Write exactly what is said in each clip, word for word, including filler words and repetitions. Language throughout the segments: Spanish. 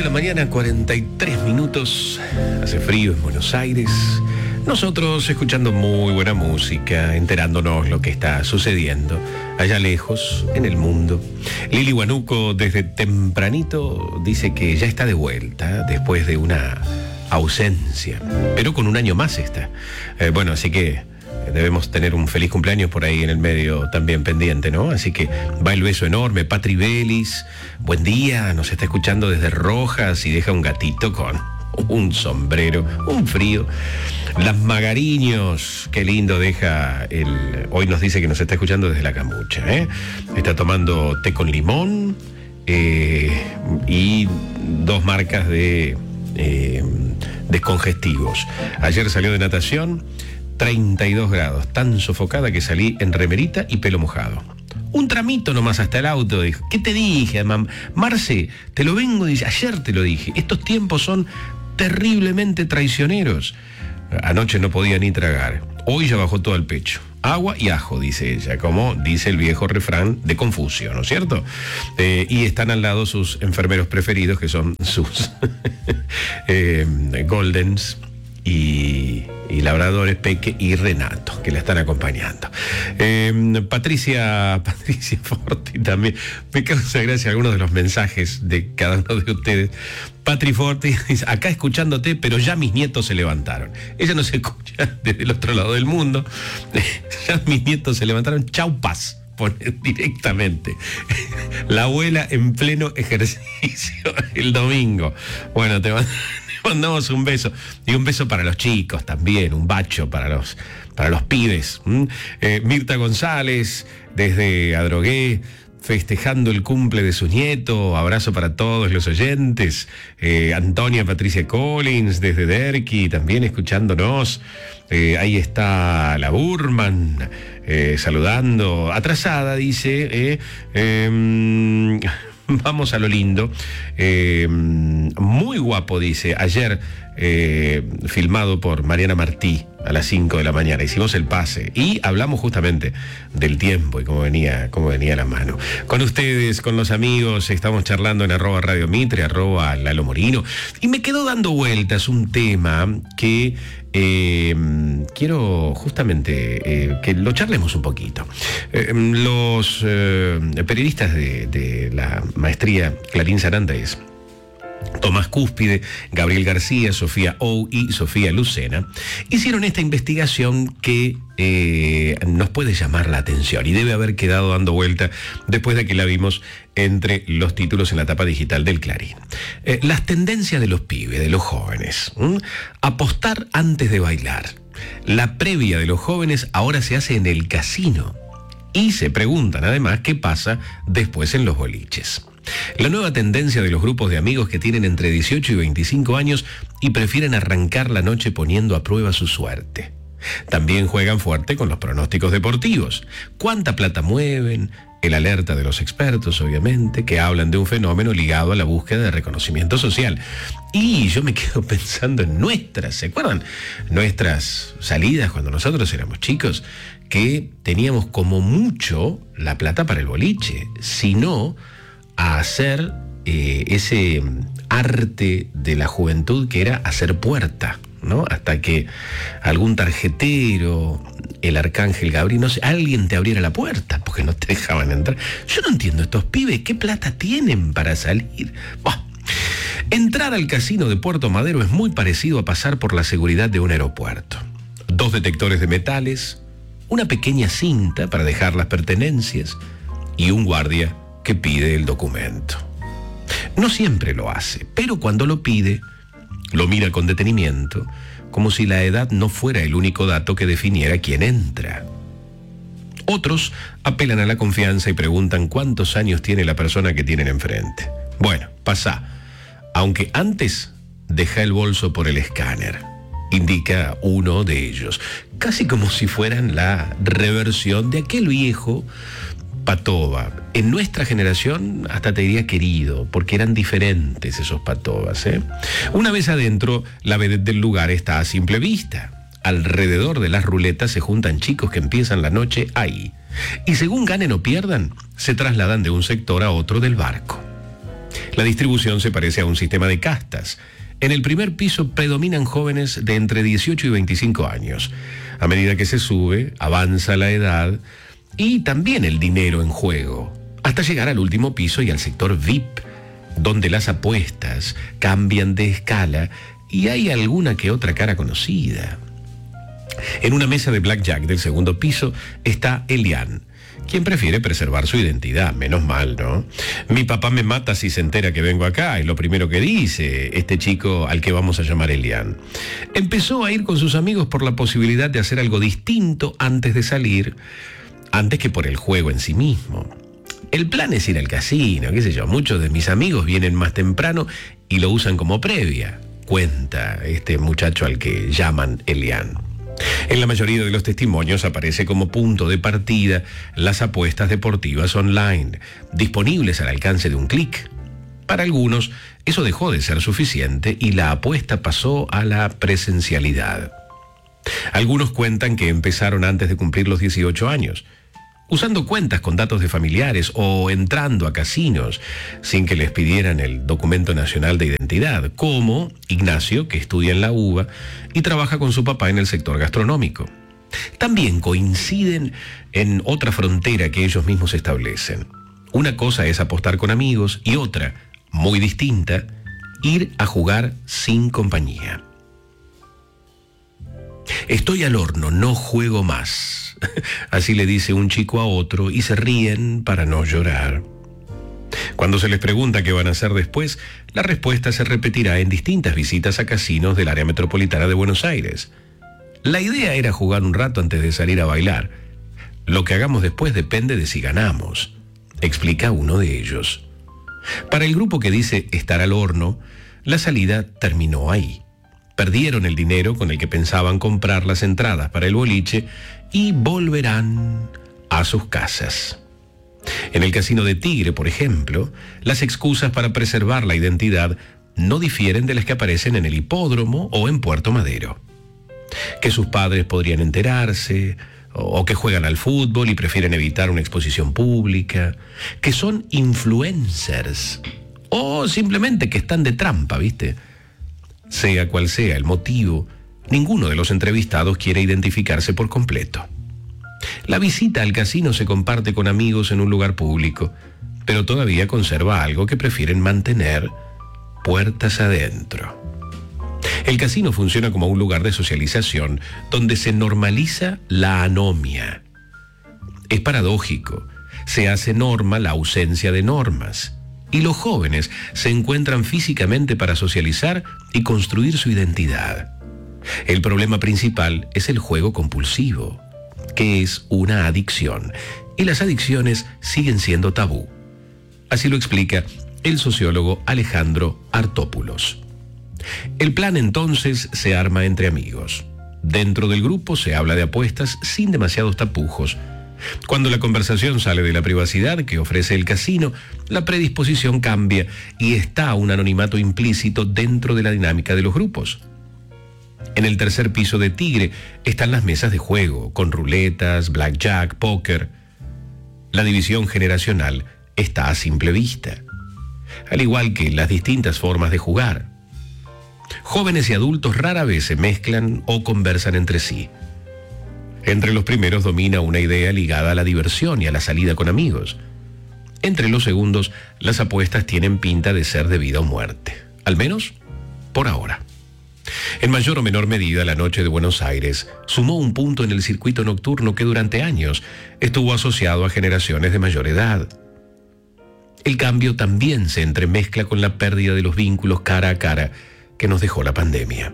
de la mañana, cuarenta y tres minutos. Hace frío en Buenos Aires. Nosotros escuchando muy buena música, enterándonos lo que está sucediendo allá lejos, en el mundo. Lili Huánuco desde tempranito dice que ya está de vuelta después de una ausencia, pero con un año más está. Eh, bueno, así que debemos tener un feliz cumpleaños por ahí en el medio también pendiente, ¿no? Así que va el beso enorme. Patri Vélez, buen día, nos está escuchando desde Rojas y deja un gatito con un sombrero, un frío. Las Magariños, qué lindo deja el... Hoy nos dice que nos está escuchando desde la Camucha, ¿eh? Está tomando té con limón eh, y dos marcas de eh, descongestivos. Ayer salió de natación, treinta y dos grados, tan sofocada que salí en remerita y pelo mojado. Un tramito nomás hasta el auto, dijo. ¿Qué te dije, mam? Marce, te lo vengo, dice, ayer te lo dije. Estos tiempos son terriblemente traicioneros. Anoche no podía ni tragar. Hoy ya bajó todo el pecho. Agua y ajo, dice ella, como dice el viejo refrán de Confucio, ¿no es cierto? Eh, y están al lado sus enfermeros preferidos, que son sus eh, Goldens y, y labradores Peque y Renato, que la están acompañando. Eh, Patricia, Patricia Forti también. Me causa gracia algunos de los mensajes de cada uno de ustedes. Patri Forti dice, acá escuchándote, pero ya mis nietos se levantaron. Ella no se escucha desde el otro lado del mundo. Ya mis nietos se levantaron. Chau, paz. Pone directamente. La abuela en pleno ejercicio el domingo. Bueno, te mandamos un beso. Y un beso para los chicos también. Un bacho para los, para los pibes. ¿Mm? Eh, Mirta González, desde Adrogué, festejando el cumple de su nieto. Abrazo para todos los oyentes. Eh, Antonia Patricia Collins desde Derqui también escuchándonos. Eh, ahí está la Burman eh, saludando. Atrasada, dice. Eh, eh, vamos a lo lindo. Eh, muy guapo, dice. Ayer eh, filmado por Mariana Martí a las cinco de la mañana. Hicimos el pase y hablamos justamente del tiempo y cómo venía, cómo venía la mano. Con ustedes, con los amigos, estamos charlando en arroba Radio Mitre, arroba Lalo Morino. Y me quedó dando vueltas un tema que eh, quiero justamente eh, que lo charlemos un poquito. Eh, los eh, periodistas de, de la maestría Clarín Sarantes, Tomás Cúspide, Gabriel García, Sofía Ou y Sofía Lucena, hicieron esta investigación que eh, nos puede llamar la atención y debe haber quedado dando vuelta después de que la vimos entre los títulos en la tapa digital del Clarín. Eh, las tendencias de los pibes, de los jóvenes. ¿Mm? Apostar antes de bailar. La previa de los jóvenes ahora se hace en el casino y se preguntan además qué pasa después en los boliches. La nueva tendencia de los grupos de amigos que tienen entre dieciocho y veinticinco años y prefieren arrancar la noche poniendo a prueba su suerte. También juegan fuerte con los pronósticos deportivos. ¿Cuánta plata mueven? El alerta de los expertos, obviamente, que hablan de un fenómeno ligado a la búsqueda de reconocimiento social. Y yo me quedo pensando en nuestras, ¿se acuerdan? Nuestras salidas cuando nosotros éramos chicos, que teníamos como mucho la plata para el boliche, si no a hacer eh, ese arte de la juventud que era hacer puerta, ¿no? Hasta que algún tarjetero, el arcángel Gabriel, no sé, alguien te abriera la puerta, porque no te dejaban entrar. Yo no entiendo, estos pibes, ¿qué plata tienen para salir? Bah. Entrar al casino de Puerto Madero es muy parecido a pasar por la seguridad de un aeropuerto. Dos detectores de metales, una pequeña cinta para dejar las pertenencias y un guardia que pide el documento. No siempre lo hace, pero cuando lo pide, lo mira con detenimiento, como si la edad no fuera el único dato que definiera quién entra. Otros apelan a la confianza y preguntan cuántos años tiene la persona que tienen enfrente. Bueno, pasa, aunque antes deja el bolso por el escáner, indica uno de ellos, casi como si fueran la reversión de aquel viejo patoba. En nuestra generación hasta te diría querido, porque eran diferentes esos patobas, ¿eh? Una vez adentro, la vedette del lugar está a simple vista. Alrededor de las ruletas se juntan chicos que empiezan la noche ahí. Y según ganen o pierdan, se trasladan de un sector a otro del barco. La distribución se parece a un sistema de castas. En el primer piso predominan jóvenes de entre dieciocho y veinticinco años. A medida que se sube, avanza la edad y también el dinero en juego, hasta llegar al último piso y al sector V I P, donde las apuestas cambian de escala y hay alguna que otra cara conocida. En una mesa de blackjack del segundo piso está Elian, quien prefiere preservar su identidad. Menos mal, ¿no? Mi papá me mata si se entera que vengo acá, es lo primero que dice este chico al que vamos a llamar Elian. Empezó a ir con sus amigos por la posibilidad de hacer algo distinto antes de salir, antes que por el juego en sí mismo. El plan es ir al casino, qué sé yo, muchos de mis amigos vienen más temprano y lo usan como previa, cuenta este muchacho al que llaman Elian. En la mayoría de los testimonios aparece como punto de partida las apuestas deportivas online, disponibles al alcance de un clic. Para algunos, eso dejó de ser suficiente y la apuesta pasó a la presencialidad. Algunos cuentan que empezaron antes de cumplir los dieciocho años, usando cuentas con datos de familiares o entrando a casinos sin que les pidieran el documento nacional de identidad, como Ignacio, que estudia en la UBA y trabaja con su papá en el sector gastronómico. También coinciden en otra frontera que ellos mismos establecen. Una cosa es apostar con amigos y otra, muy distinta, ir a jugar sin compañía. Estoy al horno, no juego más. Así le dice un chico a otro y se ríen para no llorar. Cuando se les pregunta qué van a hacer después, la respuesta se repetirá en distintas visitas a casinos del área metropolitana de Buenos Aires. La idea era jugar un rato antes de salir a bailar. Lo que hagamos después depende de si ganamos, explica uno de ellos. Para el grupo que dice estar al horno, la salida terminó ahí. Perdieron el dinero con el que pensaban comprar las entradas para el boliche y volverán a sus casas. En el casino de Tigre, por ejemplo, las excusas para preservar la identidad no difieren de las que aparecen en el hipódromo o en Puerto Madero. Que sus padres podrían enterarse, o que juegan al fútbol y prefieren evitar una exposición pública, que son influencers, o simplemente que están de trampa, ¿viste? Sea cual sea el motivo, ninguno de los entrevistados quiere identificarse por completo. La visita al casino se comparte con amigos en un lugar público, pero todavía conserva algo que prefieren mantener puertas adentro. El casino funciona como un lugar de socialización donde se normaliza la anomia. Es paradójico, se hace norma la ausencia de normas. Y los jóvenes se encuentran físicamente para socializar y construir su identidad. El problema principal es el juego compulsivo, que es una adicción, y las adicciones siguen siendo tabú. Así lo explica el sociólogo Alejandro Artópulos. El plan entonces se arma entre amigos. Dentro del grupo se habla de apuestas sin demasiados tapujos. Cuando la conversación sale de la privacidad que ofrece el casino, la predisposición cambia y está un anonimato implícito dentro de la dinámica de los grupos. En el tercer piso de Tigre están las mesas de juego, con ruletas, blackjack, póker. La división generacional está a simple vista, al igual que las distintas formas de jugar. Jóvenes y adultos rara vez se mezclan o conversan entre sí. Entre los primeros domina una idea ligada a la diversión y a la salida con amigos. Entre los segundos, las apuestas tienen pinta de ser de vida o muerte, al menos por ahora. En mayor o menor medida, la noche de Buenos Aires sumó un punto en el circuito nocturno que durante años estuvo asociado a generaciones de mayor edad. El cambio también se entremezcla con la pérdida de los vínculos cara a cara que nos dejó la pandemia.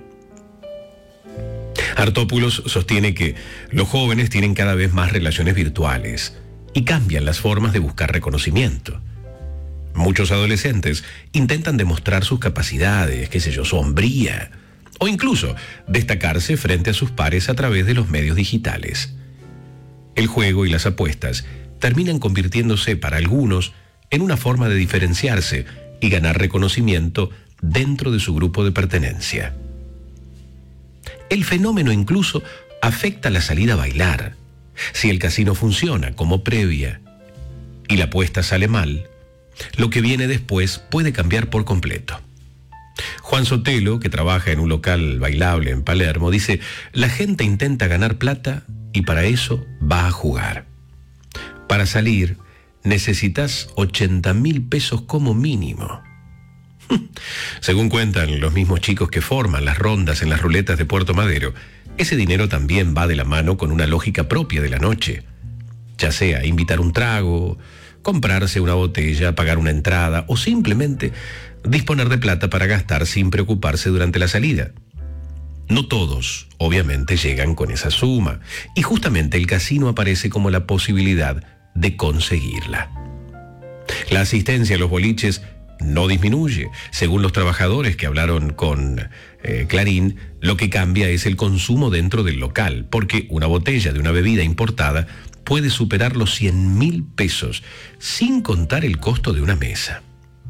Artópulos sostiene que los jóvenes tienen cada vez más relaciones virtuales y cambian las formas de buscar reconocimiento. Muchos adolescentes intentan demostrar sus capacidades, qué sé yo, su hombría, o incluso destacarse frente a sus pares a través de los medios digitales. El juego y las apuestas terminan convirtiéndose para algunos en una forma de diferenciarse y ganar reconocimiento dentro de su grupo de pertenencia. El fenómeno incluso afecta la salida a bailar. Si el casino funciona como previa y la apuesta sale mal, lo que viene después puede cambiar por completo. Juan Sotelo, que trabaja en un local bailable en Palermo, dice: la gente intenta ganar plata y para eso va a jugar. Para salir necesitas ochenta mil pesos como mínimo. Según cuentan los mismos chicos que forman las rondas en las ruletas de Puerto Madero, ese dinero también va de la mano con una lógica propia de la noche. Ya sea invitar un trago, comprarse una botella, pagar una entrada o simplemente disponer de plata para gastar sin preocuparse durante la salida. No todos, obviamente, llegan con esa suma, y justamente el casino aparece como la posibilidad de conseguirla. La asistencia a los boliches no disminuye. Según los trabajadores que hablaron con eh, Clarín, lo que cambia es el consumo dentro del local, porque una botella de una bebida importada puede superar los cien mil pesos, sin contar el costo de una mesa.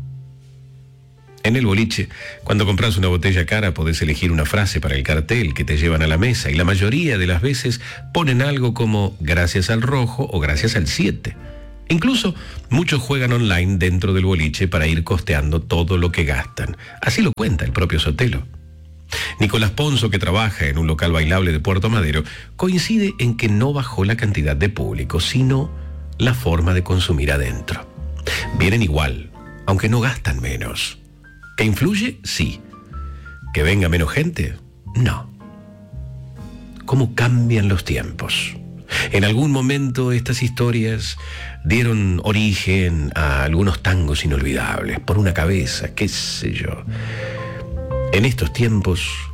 En el boliche, cuando compras una botella cara, podés elegir una frase para el cartel que te llevan a la mesa, y la mayoría de las veces ponen algo como gracias al rojo o gracias al siete. Incluso muchos juegan online dentro del boliche para ir costeando todo lo que gastan. Así lo cuenta el propio Sotelo. Nicolás Ponzo, que trabaja en un local bailable de Puerto Madero, coincide en que no bajó la cantidad de público, sino la forma de consumir adentro. Vienen igual, aunque no gastan menos. ¿Que influye? Sí. ¿Que venga menos gente? No. ¿Cómo cambian los tiempos? En algún momento estas historias dieron origen a algunos tangos inolvidables, por una cabeza, qué sé yo. En estos tiempos